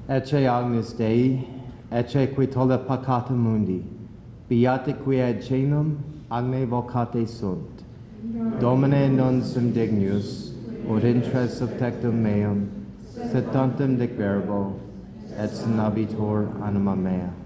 Ecce agnus Dei, ecce qui tollit peccata mundi, beati qui ad caenum agne vocate sunt. Domine non sum dignus, ut intres subtectum meum, sed tantum dic verbo, et sinabitur anima mea.